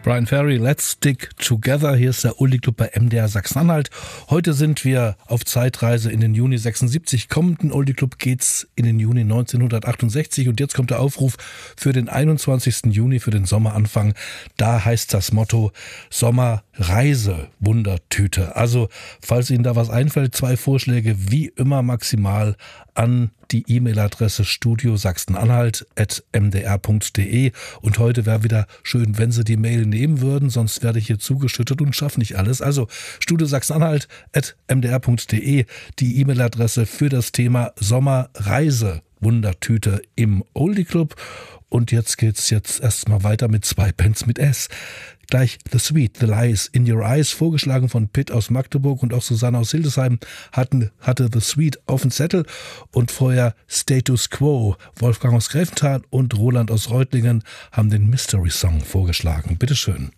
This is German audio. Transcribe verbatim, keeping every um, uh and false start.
Brian Ferry, Let's Stick Together. Hier ist der Oldie Club bei M D R Sachsen-Anhalt. Heute sind wir auf Zeitreise in den Juni sechsundsiebzig. Kommenden Oldie Club geht's in den Juni neunzehnhundertachtundsechzig. Und jetzt kommt der Aufruf für den einundzwanzigsten Juni, für den Sommeranfang. Da heißt das Motto Sommerreise, Wundertüte. Also, falls Ihnen da was einfällt, zwei Vorschläge, wie immer maximal an die E-Mail-Adresse studio sachsen-anhalt at m d r punkt d e. Und heute wäre wieder schön, wenn Sie die Mail nehmen würden, sonst werde ich hier zugeschüttet und schaffe nicht alles. Also studio sachsen-anhalt at m d r punkt d e, die E-Mail-Adresse für das Thema Sommerreise, Wundertüte im Oldie Club. Und jetzt geht's jetzt erstmal weiter mit zwei Bands mit S. Gleich The Sweet, The Lies in Your Eyes, vorgeschlagen von Pitt aus Magdeburg, und auch Susanne aus Hildesheim hatten, hatte The Sweet auf dem Zettel. Und vorher Status Quo, Wolfgang aus Gräfenthal und Roland aus Reutlingen haben den Mystery Song vorgeschlagen. Bitteschön.